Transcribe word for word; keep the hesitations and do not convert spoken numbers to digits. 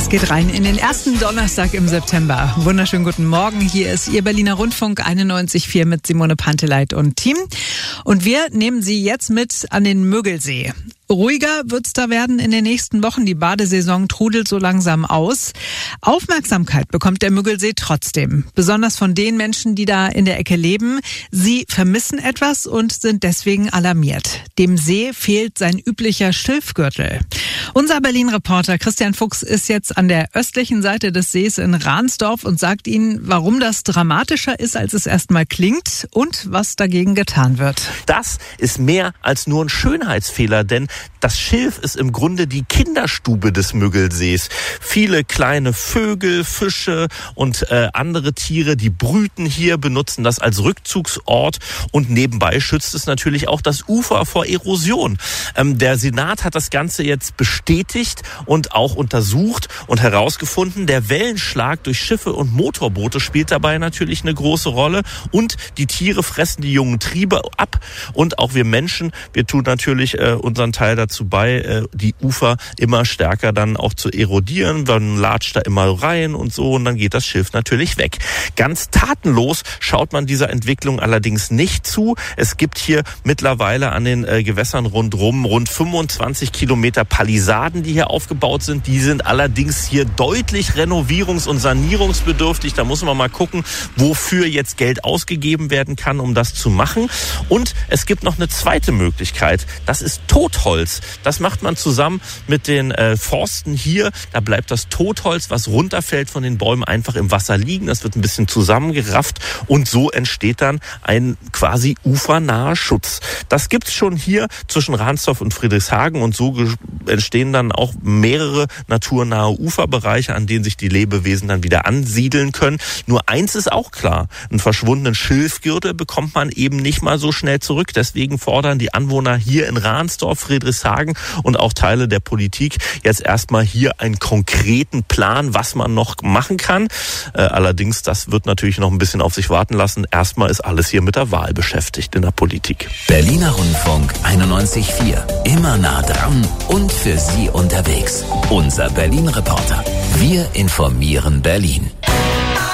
geht rein in den ersten Donnerstag im September. Wunderschönen guten Morgen. Hier ist Ihr Berliner Rundfunk einundneunzig Komma vier mit Simone Panteleit und Team. Und wir nehmen Sie jetzt mit an den Müggelsee. Ruhiger wird's da werden in den nächsten Wochen. Die Badesaison trudelt so langsam aus. Aufmerksamkeit bekommt der Müggelsee trotzdem. Besonders von den Menschen, die da in der Ecke leben. Sie vermissen etwas und sind deswegen alarmiert. Dem See fehlt sein üblicher Schilfgürtel. Unser Berlin-Reporter Christian Fuchs ist jetzt an der östlichen Seite des Sees in Ransdorf und sagt Ihnen, warum das dramatischer ist, als es erstmal klingt und was dagegen getan wird. Das ist mehr als nur ein Schönheitsfehler, denn das Schilf ist im Grunde die Kinderstube des Müggelsees. Viele kleine Vögel, Fische und äh, andere Tiere, die brüten hier, benutzen das als Rückzugsort und nebenbei schützt es natürlich auch das Ufer vor Erosion. Ähm, der Senat hat das Ganze jetzt bestätigt und auch untersucht und herausgefunden, der Wellenschlag durch Schiffe und Motorboote spielt dabei natürlich eine große Rolle und die Tiere fressen die jungen Triebe ab und auch wir Menschen, wir tun natürlich äh, unseren Teil dazu bei, die Ufer immer stärker dann auch zu erodieren. Dann latscht da immer rein und so und dann geht das Schilf natürlich weg. Ganz tatenlos schaut man dieser Entwicklung allerdings nicht zu. Es gibt hier mittlerweile an den äh, Gewässern rundrum rund fünfundzwanzig Kilometer Palisaden, die hier aufgebaut sind. Die sind allerdings hier deutlich renovierungs- und sanierungsbedürftig. Da muss man mal gucken, wofür jetzt Geld ausgegeben werden kann, um das zu machen. Und es gibt noch eine zweite Möglichkeit. Das ist Totholz. Das macht man zusammen mit den äh, Forsten hier. Da bleibt das Totholz, was runterfällt von den Bäumen, einfach im Wasser liegen. Das wird ein bisschen zusammengerafft und so entsteht dann ein quasi ufernaher Schutz. Das gibt's schon hier zwischen Ransdorf und Friedrichshagen und so ge- entstehen dann auch mehrere naturnahe Uferbereiche, an denen sich die Lebewesen dann wieder ansiedeln können. Nur eins ist auch klar, einen verschwundenen Schilfgürtel bekommt man eben nicht mal so schnell zurück. Deswegen fordern die Anwohner hier in Ransdorf, Friedrichshagen und auch Teile der Politik jetzt erstmal hier einen konkreten Plan, was man noch machen kann. Äh, allerdings, das wird natürlich noch ein bisschen auf sich warten lassen. Erstmal ist alles hier mit der Wahl beschäftigt in der Politik. Berliner Rundfunk einundneunzig Komma vier. Immer nah dran und für Sie unterwegs. Unser Berlin-Reporter. Wir informieren Berlin.